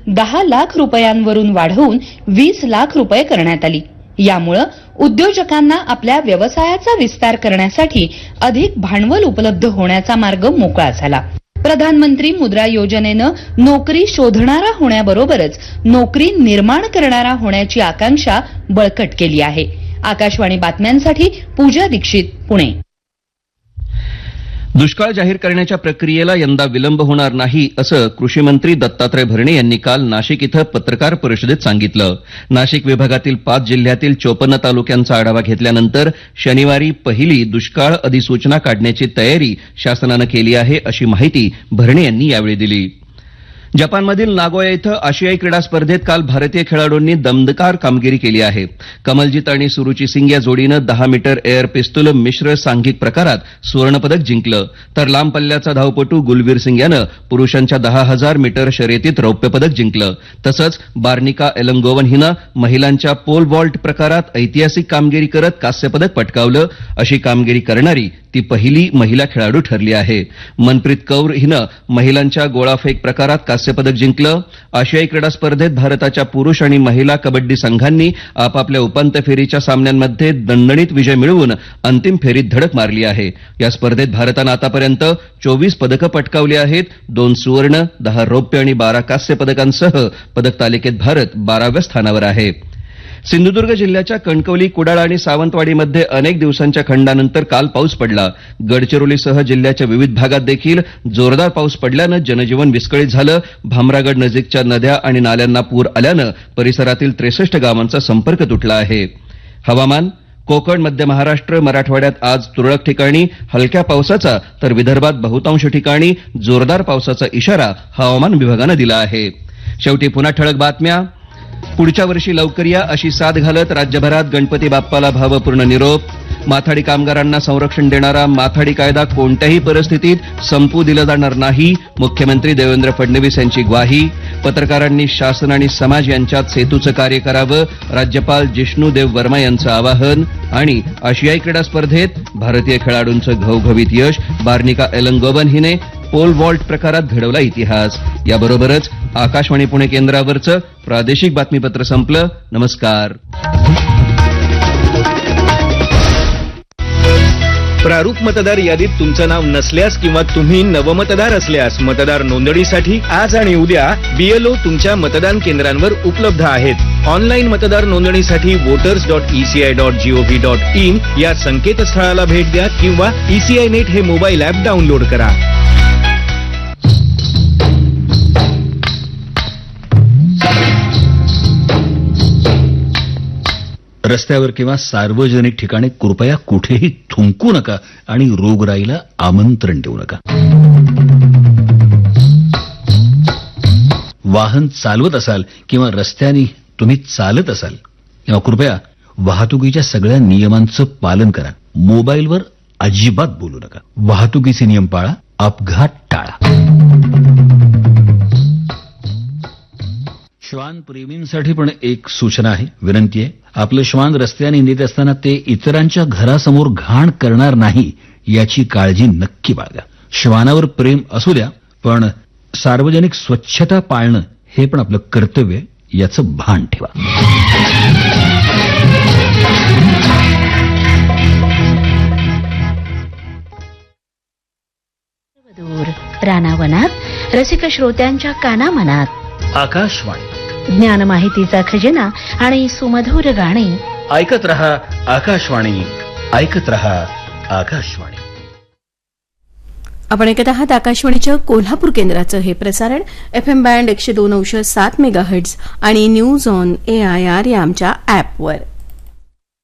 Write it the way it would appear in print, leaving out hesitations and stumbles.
10 लाख रुपयांवरून वाढवून 20 लाख रुपये करण्यात आली. यामुळे उद्योजकांना आपल्या व्यवसायाचा विस्तार करण्यासाठी अधिक भांडवल उपलब्ध होण्याचा मार्ग मोकळा झाला. प्रधानमंत्री मुद्रा योजनेनं नोकरी शोधणारा होण्याबरोबरच नोकरी निर्माण करणारा होण्याची आकांक्षा बळकट केली आहे. आकाशवाणी बातम्यांसाठी पूजा दीक्षित, पुणे. दुष्काळ जाहीर करण्याच्या प्रक्रियेला यंदा विलंब होणार नाही असं कृषी मंत्री दत्तात्रय भरणे यांनी काल नाशिक इथं पत्रकार परिषदेत सांगितलं. नाशिक विभागातील 5 जिल्ह्यातील 54 तालुक्यांचा आढावा घेतल्यानंतर शनिवारी पहिली दुष्काळ अधिसूचना काढण्याची तयारी शासनानं केली आहे अशी माहिती भरणे यांनी यावेळी दिली. जपानमधील नागोया इथं आशियाई क्रीडा स्पर्धेत काल भारतीय खेळाडूंनी दमदार कामगिरी केली आहे. कमलजीत आणि सुरुची सिंग या जोडीनं 10 मीटर एअर पिस्तूल मिश्र सांघिक प्रकारात सुवर्णपदक जिंकलं, तर लांब पल्ल्याचा धावपटू गुलवीर सिंग यानं पुरुषांच्या 10,000 मीटर शर्यतीत रौप्य पदक जिंकलं. तसंच बार्निका एलंगोवन हिनं महिलांच्या पोल वॉल्ट प्रकारात ऐतिहासिक कामगिरी करत कांस्यपदक पटकावलं. अशी कामगिरी करणारी ती पहिली महिला खेळाडू ठरली आहे. मनप्रीत कौर हिनं महिलांच्या गोळाफेक प्रकारात कांस्यपदक जिंकलं. आशियाई क्रीडा स्पर्धेत भारताच्या पुरुष आणि महिला कबड्डी संघांनी आपापल्या उपांत्य फेरीच्या सामन्यांमध्ये दणदणीत विजय मिळवून अंतिम फेरीत धडक मारली आहे. या स्पर्धेत भारतानं आतापर्यंत 24 पदकं पटकावली आहेत. 2 सुवर्ण, 10 रौप्य आणि 12 कांस्य पदकांसह पदक तालिकेत भारत 12व्या स्थानावर आहे. सिंधुदुर्ग जिल्ह्याच्या कणकवली, कुडाळ आणि सावंतवाडीमध्ये अनेक दिवसांच्या खंडानंतर काल पाऊस पडला. गडचिरोलीसह जिल्ह्याच्या विविध भागात देखील जोरदार पाऊस पडल्यानं जनजीवन विस्कळीत झालं. भामरागड नजीकच्या नद्या आणि नाल्यांना पूर आल्यानं परिसरातील 63 गावांचा संपर्क तुटला आहे. हवामान. कोकण, मध्य महाराष्ट्र, मराठवाड्यात आज तुरळक ठिकाणी हलक्या पावसाचा तर विदर्भात बहुतांश ठिकाणी जोरदार पावसाचा इशारा हवामान विभागानं दिला आहे. शेवटी पुन्हा ठळक बातम्या. पुढच्या वर्षी लवकर या अशी साद घालत राज्यभरात गणपती बाप्पाला भावपूर्ण निरोप. माथाडी कामगारांना संरक्षण देणारा माथाडी कायदा कोणत्याही परिस्थितीत संपू दिला जाणार नाही, मुख्यमंत्री देवेंद्र फडणवीस यांची ग्वाही. पत्रकारांनी शासन आणि समाज यांच्यात सेतूचं कार्य करावं, राज्यपाल जिष्णू देव वर्मा यांचं आवाहन. आणि आशियाई क्रीडा स्पर्धेत भारतीय खेळाडूंचं घवघवीत यश. बार्निका एलंगोवन हिने पोल वॉल्ट प्रकारात घडवला इतिहास. याबरोबरच आकाशवाणी पुणे केंद्रावरचं प्रादेशिक बातमीपत्र संपलं. नमस्कार. प्रारूप मतदार यादीत तुमचं नाव नसल्यास किंवा तुम्ही नवमतदार असल्यास मतदार नोंदणीसाठी आज आणि उद्या BLO तुमच्या मतदान केंद्रांवर उपलब्ध आहेत. ऑनलाईन मतदार नोंदणीसाठी voters.eci.gov.in या संकेतस्थळाला भेट द्या किंवा ECI नेट हे मोबाईल ॲप डाउनलोड करा. रस्त्यावर किंवा सार्वजनिक ठिकाणी कृपया कुठेही थुंकू नका आणि रोगराईला आमंत्रण देऊ नका. वाहन चालवत असाल किंवा रस्त्याने तुम्ही चालत असाल किंवा कृपया वाहतुकीच्या सगळ्या नियमांचं पालन करा. मोबाईलवर अजिबात बोलू नका. वाहतुकीचे नियम पाळा, अपघात टाळा. श्वान प्रेमींसाठी पण एक सूचना आहे, विनंती आहे. आपलं श्वान रस्त्याने नेत असताना ते इतरांच्या घरासमोर घाण करणार नाही याची काळजी नक्की बाळगा. श्वानावर प्रेम असू द्या, पण सार्वजनिक स्वच्छता पाळणं हे पण आपलं कर्तव्य, याचं भान ठेवा. रानावनात रसिक श्रोत्यांच्या कानामनात आकाशवाणी, ज्ञान माहितीचा खजिना आणि सुमधुर गाणी. ऐकत रहा आकाशवाणी, ऐकत रहा आकाशवाणी. आपण ऐकत आहात आकाशवाणीच्या कोल्हापूर केंद्राचं हे प्रसारण FM बँड 102.7 मेगाहर्ट्झ आणि न्यूज ऑन AIR या आमच्या ॲपवर.